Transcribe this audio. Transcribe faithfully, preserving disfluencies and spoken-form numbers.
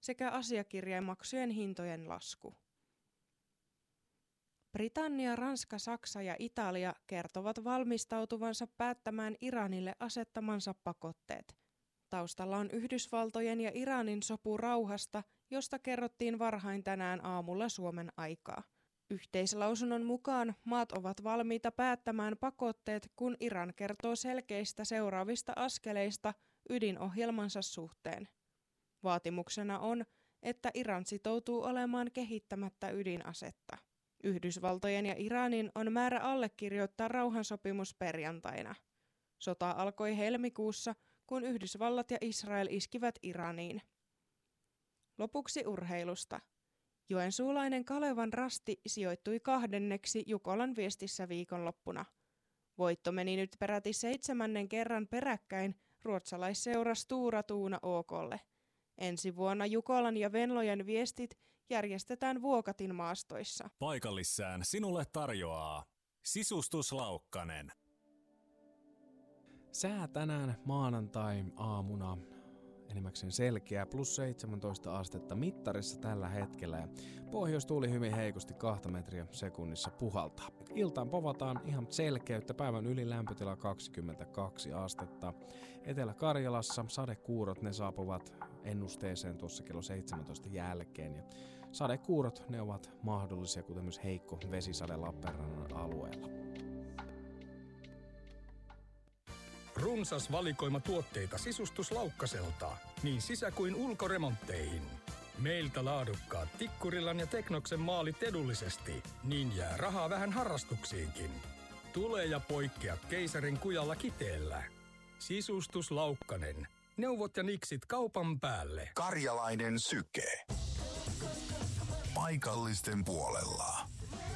sekä asiakirjamaksujen hintojen lasku. Britannia, Ranska, Saksa ja Italia kertovat valmistautuvansa päättämään Iranille asettamansa pakotteet. Taustalla on Yhdysvaltojen ja Iranin sopu rauhasta, josta kerrottiin varhain tänään aamulla Suomen aikaa. Yhteislausunnon mukaan maat ovat valmiita päättämään pakotteet, kun Iran kertoo selkeistä seuraavista askeleista ydinohjelmansa suhteen. Vaatimuksena on, että Iran sitoutuu olemaan kehittämättä ydinasetta. Yhdysvaltojen ja Iranin on määrä allekirjoittaa rauhansopimus perjantaina. Sota alkoi helmikuussa, kun Yhdysvallat ja Israel iskivät Iraniin. Lopuksi urheilusta. Joensuulainen Kalevan Rasti sijoittui kahdenneksi Jukolan Viestissä viikonloppuna. Voitto meni nyt peräti seitsemännen kerran peräkkäin ruotsalaisseura Stora Tuuna O:lle. Ensi vuonna Jukolan ja Venlojen Viestit järjestetään Vuokatin maastoissa. Paikallissään sinulle tarjoaa Sisustus Laukkanen. Sää tänään maanantai-aamuna enimmäkseen selkeä, plus seitsemäntoista astetta mittarissa tällä hetkellä ja pohjoistuuli hyvin heikosti kahta metriä sekunnissa puhaltaa. Iltaan povataan ihan selkeyttä, päivän yli lämpötila kaksikymmentäkaksi astetta. Etelä-Karjalassa sadekuurot ne saapuvat ennusteeseen tuossa kello seitsemäntoista jälkeen ja sadekuurot ne ovat mahdollisia, kuten myös heikko vesisade Lappeenrannan alueella. Runsas valikoima tuotteita Sisustuslaukkaselta, niin sisä- kuin ulkoremontteihin. Meiltä laadukkaat Tikkurillan ja Teknoksen maalit edullisesti, niin jää rahaa vähän harrastuksiinkin. Tule ja poikkea keisarin kujalla Kiteellä. Sisustuslaukkanen. Neuvot ja niksit kaupan päälle. Karjalainen syke. Paikallisten puolella.